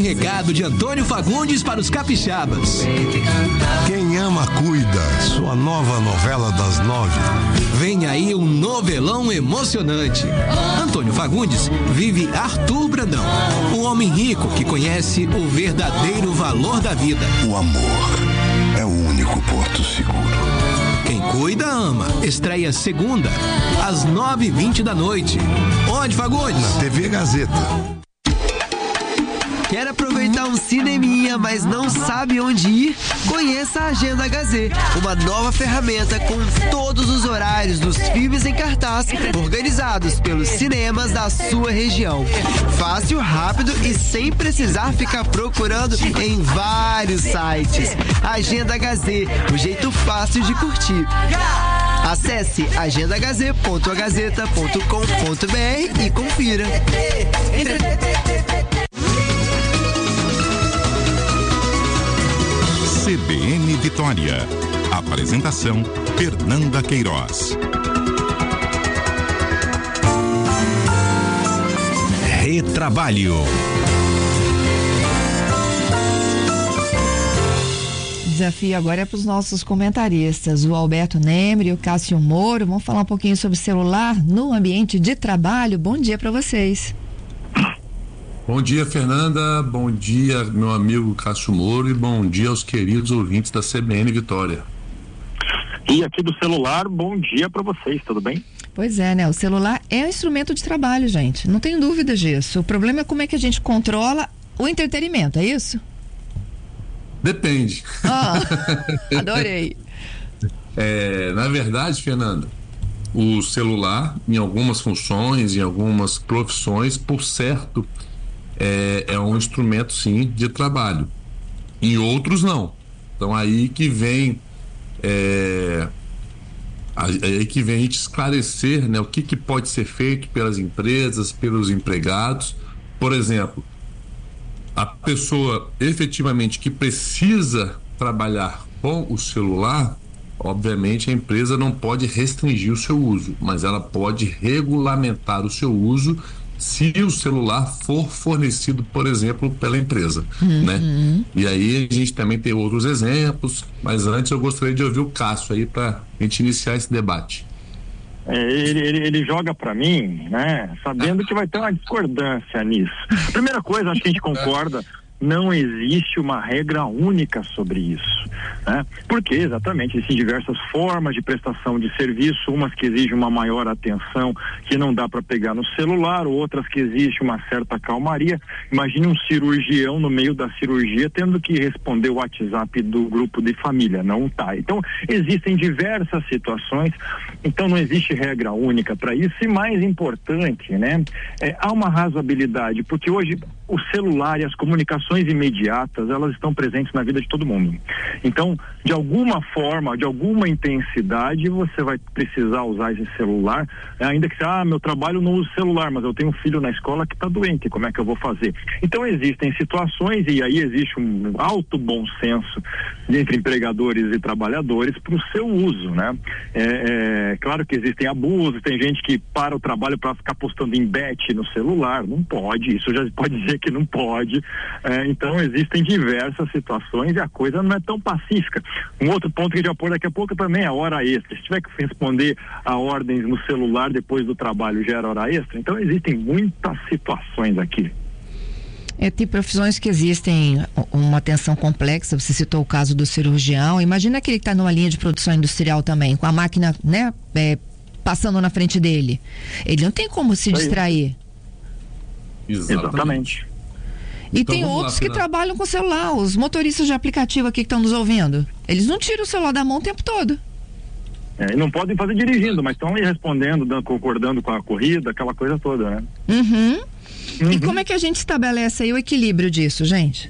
recado de Antônio Fagundes para os capixabas. Quem ama, cuida. Sua nova novela das 9. Vem aí um novelão emocionante. Antônio Fagundes vive Arthur Brandão, um homem rico que conhece o verdadeiro valor da vida. O amor é o único porto seguro. Quem cuida, ama. Estreia segunda, às 9h20 da noite. Onde, Fagundes? Na TV Gazeta. Quer aproveitar um cineminha, mas não sabe onde ir? Conheça a Agenda Gazê, uma nova ferramenta com todos os horários dos filmes em cartaz, organizados pelos cinemas da sua região. Fácil, rápido e sem precisar ficar procurando em vários sites. Agenda Gazê, o jeito fácil de curtir. Acesse agendagazê.agazeta.com.br e confira. CBN Vitória. Apresentação: Fernanda Queiroz. Retrabalho. O desafio agora é para os nossos comentaristas, o Alberto Nemre e o Cássio Moro. Vamos falar um pouquinho sobre celular no ambiente de trabalho. Bom dia para vocês. Bom dia, Fernanda, bom dia, meu amigo Cássio Moro, e bom dia aos queridos ouvintes da CBN Vitória. E aqui do celular, bom dia para vocês, tudo bem? Pois é, né? O celular é um instrumento de trabalho, gente, não tenho dúvida disso. O problema é como é que a gente controla o entretenimento, é isso? Depende. Adorei. Na verdade, Fernanda, o celular, em algumas funções, em algumas profissões, por certo, é um instrumento, sim, de trabalho. Em outros, não. Então, aí que vem a gente esclarecer, né, o que pode ser feito pelas empresas, pelos empregados. Por exemplo, a pessoa efetivamente que precisa trabalhar com o celular, obviamente a empresa não pode restringir o seu uso, mas ela pode regulamentar o seu uso se o celular for fornecido, por exemplo, pela empresa, né? E aí a gente também tem outros exemplos, mas antes eu gostaria de ouvir o Cássio aí para a gente iniciar esse debate. Ele joga para mim, né, sabendo que vai ter uma discordância nisso. Primeira coisa, acho que a gente concorda, não existe uma regra única sobre isso, né? Porque exatamente existem diversas formas de prestação de serviço, umas que exigem uma maior atenção, que não dá para pegar no celular, outras que exigem uma certa calmaria. Imagine um cirurgião no meio da cirurgia tendo que responder o WhatsApp do grupo de família, não tá. Então existem diversas situações, então não existe regra única para isso. E mais importante, né, há uma razoabilidade, porque hoje o celular e as comunicações imediatas, elas estão presentes na vida de todo mundo. Então, de alguma forma, de alguma intensidade, você vai precisar usar esse celular, ainda que meu trabalho não usa celular, mas eu tenho um filho na escola que está doente, como é que eu vou fazer? Então, existem situações, e aí existe um alto bom senso entre empregadores e trabalhadores para o seu uso, né? Claro que existem abusos, tem gente que para o trabalho para ficar postando em bet no celular, não pode, isso já pode dizer que não pode. Então existem diversas situações e a coisa não é tão pacífica. Um outro ponto que já pôr daqui a pouco também é a hora extra. Se tiver que responder a ordens no celular depois do trabalho, gera hora extra. Então existem muitas situações aqui. Tem profissões que existem uma atenção complexa. Você citou o caso do cirurgião. Imagina aquele que está numa linha de produção industrial também, com a máquina, né, passando na frente dele. Ele não tem como se distrair. Exatamente. E então, tem outros que trabalham com celular, os motoristas de aplicativo aqui que estão nos ouvindo. Eles não tiram o celular da mão o tempo todo. E não podem fazer dirigindo, mas estão aí respondendo, concordando com a corrida, aquela coisa toda, né? E como é que a gente estabelece aí o equilíbrio disso, gente?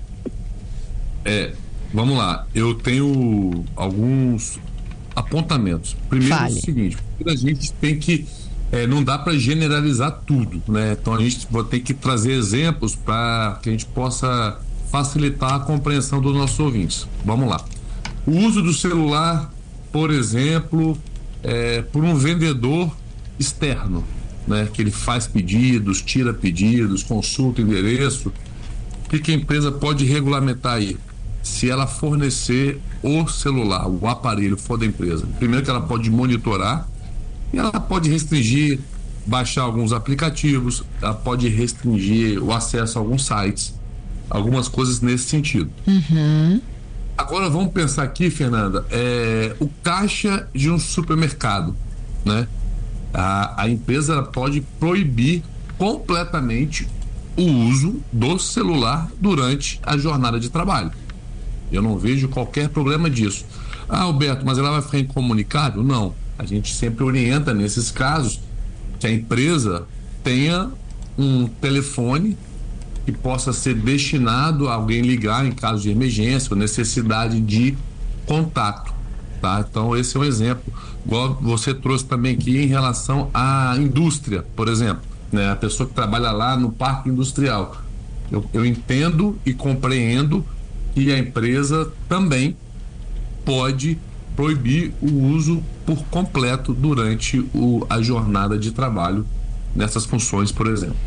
Vamos lá, eu tenho alguns apontamentos. Primeiro é o seguinte, a gente tem que não dá para generalizar tudo, né? Então a gente vai ter que trazer exemplos para que a gente possa facilitar a compreensão dos nossos ouvintes. Vamos lá. O uso do celular, por exemplo, por um vendedor externo, né? Que ele faz pedidos, tira pedidos, consulta endereço. O que a empresa pode regulamentar aí? Se ela fornecer o celular, o aparelho for da empresa, primeiro que ela pode monitorar e ela pode restringir, baixar alguns aplicativos, ela pode restringir o acesso a alguns sites, algumas coisas nesse sentido. Agora vamos pensar aqui, Fernanda, o caixa de um supermercado, né? A empresa ela pode proibir completamente o uso do celular durante a jornada de trabalho. Eu não vejo qualquer problema disso. Alberto, mas ela vai ficar incomunicável? Não. A gente sempre orienta nesses casos que a empresa tenha um telefone que possa ser destinado a alguém ligar em caso de emergência ou necessidade de contato, tá? Então esse é um exemplo, igual você trouxe também aqui em relação à indústria, por exemplo, né? A pessoa que trabalha lá no parque industrial, eu entendo e compreendo que a empresa também pode proibir o uso por completo durante a jornada de trabalho nessas funções, por exemplo.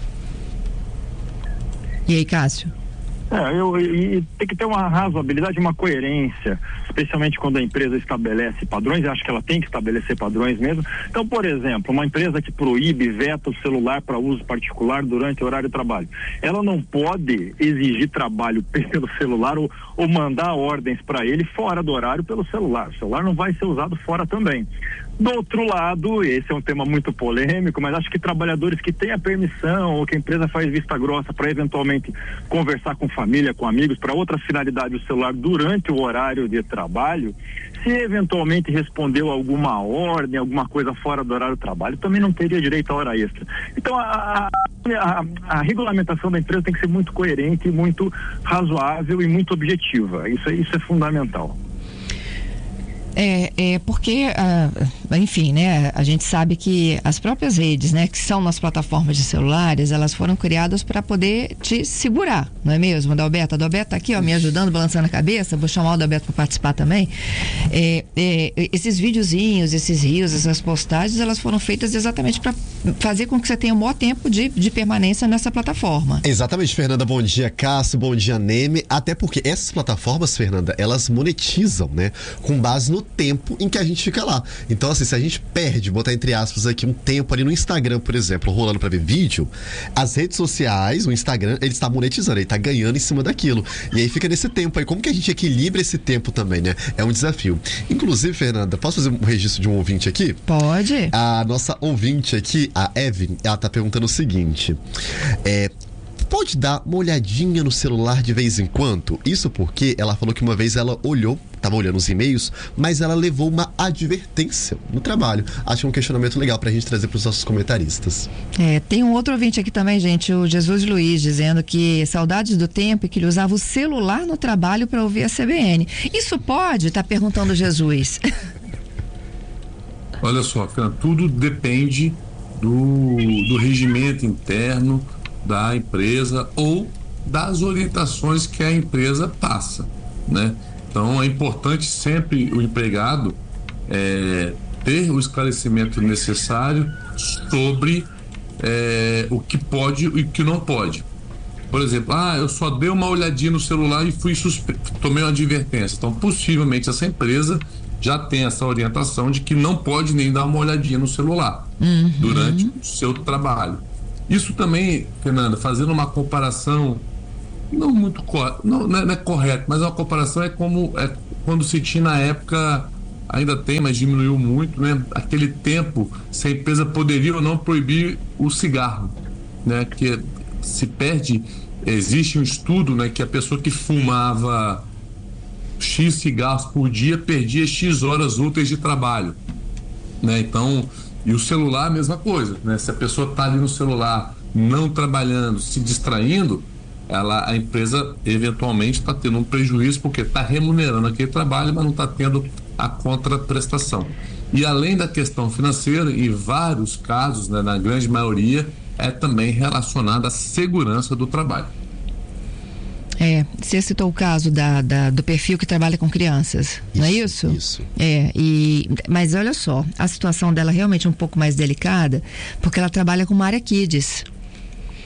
E aí, Cássio? E tem que ter uma razoabilidade, uma coerência, especialmente quando a empresa estabelece padrões. Eu acho que ela tem que estabelecer padrões mesmo. Então, por exemplo, uma empresa que proíbe, veta o celular para uso particular durante o horário de trabalho, ela não pode exigir trabalho pelo celular ou mandar ordens para ele fora do horário pelo celular. O celular não vai ser usado fora também. Do outro lado, esse é um tema muito polêmico, mas acho que trabalhadores que têm a permissão ou que a empresa faz vista grossa para eventualmente conversar com família, com amigos, para outra finalidade o celular durante o horário de trabalho, se eventualmente respondeu alguma ordem, alguma coisa fora do horário de trabalho, também não teria direito à hora extra. Então a regulamentação da empresa tem que ser muito coerente, muito razoável e muito objetiva. Isso é fundamental. Porque, enfim, né, a gente sabe que as próprias redes, né, que são nas plataformas de celulares, elas foram criadas para poder te segurar, não é mesmo, Adalberto? Adalberto tá aqui, ó, me ajudando, balançando a cabeça, vou chamar o Adalberto para participar também. Esses videozinhos, esses reels, essas postagens, elas foram feitas exatamente para fazer com que você tenha o maior tempo de permanência nessa plataforma. Exatamente, Fernanda, bom dia, Cássio, bom dia, Neme, até porque essas plataformas, Fernanda, elas monetizam, né, com base no tempo em que a gente fica lá. Então, assim, se a gente perde, botar entre aspas aqui, um tempo ali no Instagram, por exemplo, rolando pra ver vídeo, as redes sociais, o Instagram, ele está monetizando, ele está ganhando em cima daquilo. E aí fica nesse tempo aí. Como que a gente equilibra esse tempo também, né? É um desafio. Inclusive, Fernanda, posso fazer um registro de um ouvinte aqui? Pode. A nossa ouvinte aqui, a Evelyn, ela tá perguntando o seguinte: pode dar uma olhadinha no celular de vez em quando? Isso porque ela falou que uma vez ela estava olhando os e-mails, mas ela levou uma advertência no trabalho. Acho um questionamento legal pra gente trazer pros nossos comentaristas. Tem um outro ouvinte aqui também, gente, o Jesus Luiz, dizendo que saudades do tempo em que ele usava o celular no trabalho para ouvir a CBN. Isso pode? Tá perguntando Jesus. Olha só, Fernanda, tudo depende do regimento interno da empresa ou das orientações que a empresa passa, né? Então é importante sempre o empregado ter o esclarecimento necessário sobre o que pode e o que não pode. Por exemplo, eu só dei uma olhadinha no celular e tomei uma advertência. Então possivelmente essa empresa já tem essa orientação de que não pode nem dar uma olhadinha no celular durante o seu trabalho. Isso também, Fernanda, fazendo uma comparação não muito não é correto, mas uma comparação quando se tinha na época, ainda tem, mas diminuiu muito, né? Aquele tempo, se a empresa poderia ou não proibir o cigarro, né? Que se perde, existe um estudo, né? Que a pessoa que fumava X cigarros por dia perdia X horas úteis de trabalho, né? Então, e o celular a mesma coisa, né? Se a pessoa está ali no celular não trabalhando, se distraindo, a empresa eventualmente está tendo um prejuízo porque está remunerando aquele trabalho, mas não está tendo a contraprestação. E além da questão financeira, em vários casos, né, na grande maioria, é também relacionada à segurança do trabalho. Você citou o caso do perfil que trabalha com crianças, não é isso? Isso. Mas olha só, a situação dela realmente é um pouco mais delicada, porque ela trabalha com uma área kids.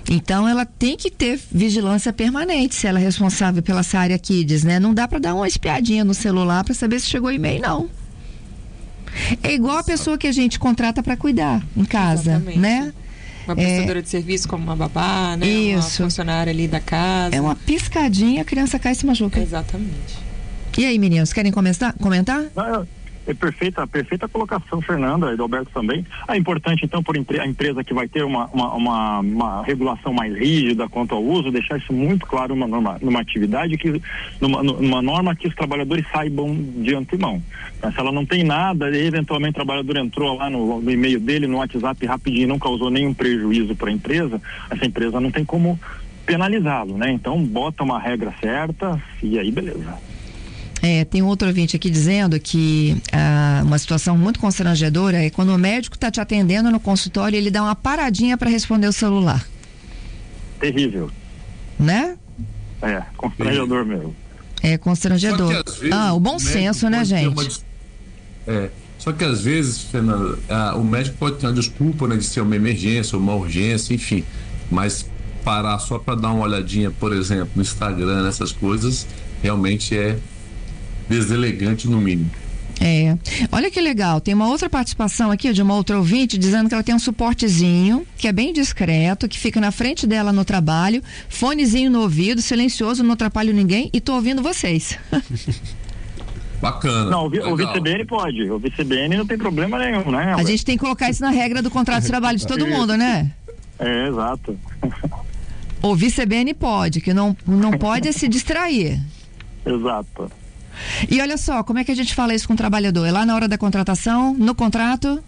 Então ela tem que ter vigilância permanente se ela é responsável pela essa área Kids, né? Não dá para dar uma espiadinha no celular para saber se chegou e-mail, não. É igual a pessoa que a gente contrata para cuidar em casa, exatamente, né? Uma prestadora de serviço como uma babá, né? Isso. Uma funcionária ali da casa. É uma piscadinha, a criança cai e se machuca. Exatamente. E aí, meninos, querem comentar? É perfeita a colocação, Fernanda, e do Alberto também. É importante, então, por a empresa que vai ter uma regulação mais rígida quanto ao uso, deixar isso muito claro numa atividade, numa norma que os trabalhadores saibam de antemão. Se ela não tem nada, e eventualmente o trabalhador entrou lá no e-mail dele, no WhatsApp rapidinho, não causou nenhum prejuízo para a empresa, essa empresa não tem como penalizá-lo, né? Então, bota uma regra certa e aí beleza. Tem outro ouvinte aqui dizendo que uma situação muito constrangedora é quando o médico está te atendendo no consultório e ele dá uma paradinha para responder o celular. Terrível. Né? Constrangedor mesmo. É constrangedor. O bom senso, né, gente? Só que às vezes, Fernanda, o médico pode ter uma desculpa, né, de ser uma emergência, uma urgência, enfim, mas parar só para dar uma olhadinha, por exemplo, no Instagram, essas coisas, realmente é deselegante no mínimo. Olha que legal, tem uma outra participação aqui de uma outra ouvinte dizendo que ela tem um suportezinho que é bem discreto, que fica na frente dela no trabalho, fonezinho no ouvido, silencioso, não atrapalho ninguém e tô ouvindo vocês. Bacana. Não, ouvir CBN pode, ouvir CBN não tem problema nenhum, né? A gente tem que colocar isso na regra do contrato de trabalho de todo mundo, né? Exato. Ouvir CBN pode, que não pode é se distrair. Exato. E olha só, como é que a gente fala isso com o trabalhador? É lá na hora da contratação, no contrato?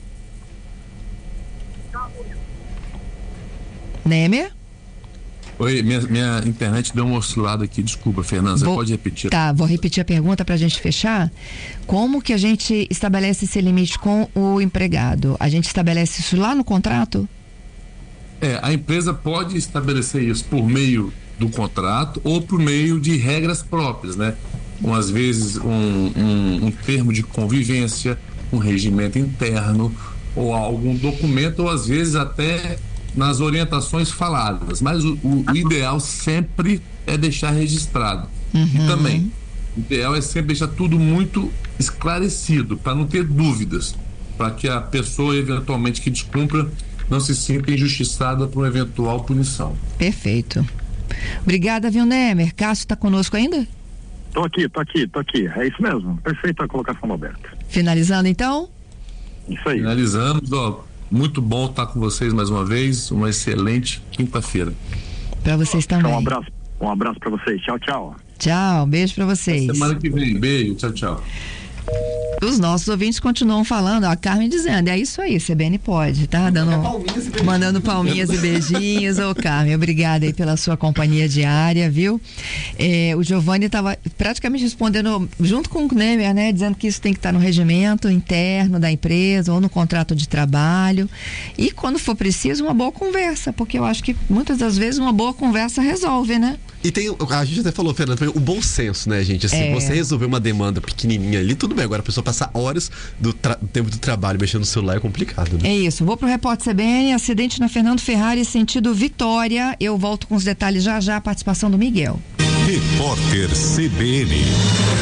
Nemer? Oi, minha internet deu uma oscilada aqui, desculpa, Fernanda, você pode repetir? Tá, vou repetir a pergunta pra gente fechar. Como que a gente estabelece esse limite com o empregado? A gente estabelece isso lá no contrato? A empresa pode estabelecer isso por meio do contrato ou por meio de regras próprias, né? Às vezes um termo de convivência, um regimento interno ou algum documento, ou às vezes até nas orientações faladas, mas o ideal sempre é deixar registrado. E também o ideal é sempre deixar tudo muito esclarecido, para não ter dúvidas, para que a pessoa eventualmente que descumpra não se sinta injustiçada por uma eventual punição. Perfeito. Obrigada, viu, Nemer? Cássio está conosco ainda? Tô aqui. É isso mesmo. Perfeita a colocação, Roberto. Finalizando, então? Isso aí. Finalizamos, muito bom estar com vocês mais uma vez. Uma excelente quinta-feira. Para vocês também. Um abraço para vocês. Tchau, tchau. Tchau, beijo para vocês. Semana que vem, beijo, tchau. Os nossos ouvintes continuam falando, a Carmen dizendo, é isso aí, CBN pode, tá? Mandando palminhas e beijinhos. Ô, Carmen, obrigada aí pela sua companhia diária, viu? O Giovanni estava praticamente respondendo junto com o Nemer, né? Dizendo que isso tem que estar no regimento interno da empresa ou no contrato de trabalho. E quando for preciso, uma boa conversa, porque eu acho que muitas das vezes uma boa conversa resolve, né? E a gente até falou, Fernando, também o bom senso, né, gente? Assim, você resolver uma demanda pequenininha ali, tudo bem. Agora a pessoa passar horas do tempo do trabalho mexendo no celular é complicado, né? É isso. Vou pro Repórter CBN, acidente na Fernando Ferrari, sentido Vitória. Eu volto com os detalhes já, a participação do Miguel. Repórter CBN.